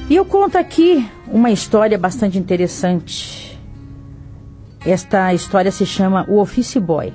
E eu conto aqui uma história bastante interessante. Esta história se chama O Office Boy.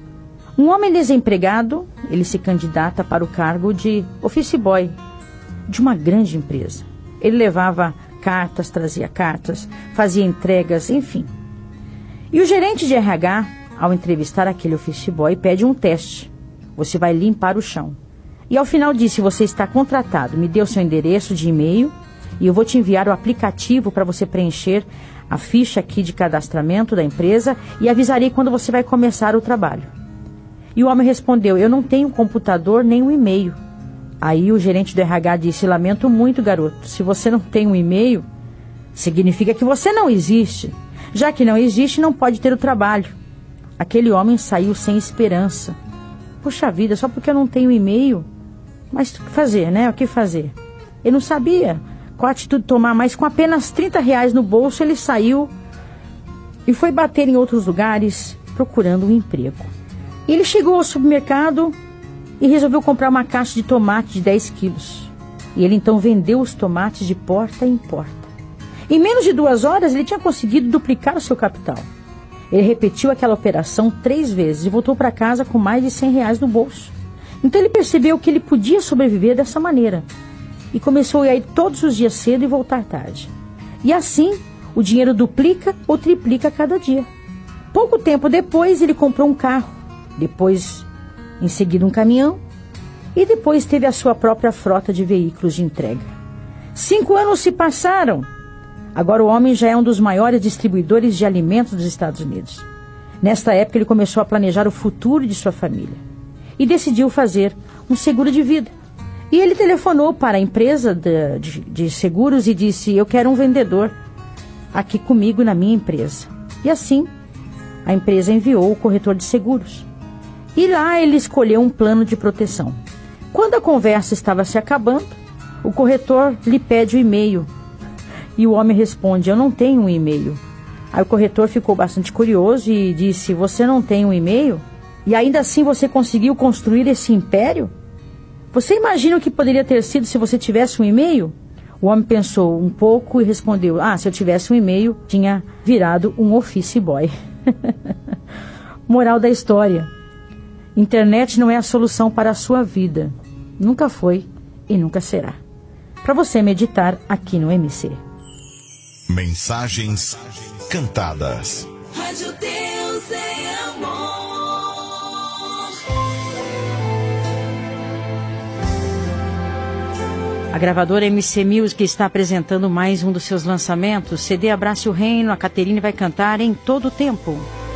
Um homem desempregado, ele se candidata para o cargo de Office Boy de uma grande empresa. Ele levava cartas, trazia cartas, fazia entregas, enfim. E o gerente de RH, ao entrevistar aquele Office Boy, pede um teste. Você vai limpar o chão. E ao final disse, você está contratado, me dê o seu endereço de e-mail e eu vou te enviar o aplicativo para você preencher a ficha aqui de cadastramento da empresa e avisarei quando você vai começar o trabalho. E o homem respondeu, eu não tenho computador nem um e-mail. Aí o gerente do RH disse, lamento muito, garoto, se você não tem um e-mail, significa que você não existe. Já que não existe, não pode ter o trabalho. Aquele homem saiu sem esperança. Puxa vida, só porque eu não tenho e-mail? Mas o que fazer, né? O que fazer? Ele não sabia qual atitude tomar, mas com apenas R$30 no bolso, ele saiu e foi bater em outros lugares procurando um emprego. Ele chegou ao supermercado e resolveu comprar uma caixa de tomate de 10 quilos. E ele então vendeu os tomates de porta em porta. Em menos de 2 horas, ele tinha conseguido duplicar o seu capital. Ele repetiu aquela operação 3 vezes e voltou para casa com mais de R$100 no bolso. Então ele percebeu que ele podia sobreviver dessa maneira. E começou a ir todos os dias cedo e voltar tarde. E assim, o dinheiro duplica ou triplica cada dia. Pouco tempo depois, ele comprou um carro. Depois, em seguida, um caminhão. E depois teve a sua própria frota de veículos de entrega. 5 anos se passaram. Agora o homem já é um dos maiores distribuidores de alimentos dos Estados Unidos. Nesta época, ele começou a planejar o futuro de sua família. E decidiu fazer um seguro de vida. E ele telefonou para a empresa de seguros e disse, eu quero um vendedor aqui comigo na minha empresa. E assim, a empresa enviou o corretor de seguros. E lá ele escolheu um plano de proteção. Quando a conversa estava se acabando, o corretor lhe pede o e-mail. E o homem responde, eu não tenho um e-mail. Aí o corretor ficou bastante curioso e disse, você não tem um e-mail? E ainda assim você conseguiu construir esse império? Você imagina o que poderia ter sido se você tivesse um e-mail? O homem pensou um pouco e respondeu, se eu tivesse um e-mail, tinha virado um office boy. Moral da história. Internet não é a solução para a sua vida. Nunca foi e nunca será. Para você meditar aqui no MC. Mensagens cantadas. Rádio Deus é amor. A gravadora MC Music está apresentando mais um dos seus lançamentos. CD Abrace o Reino, a Caterine vai cantar em todo o tempo.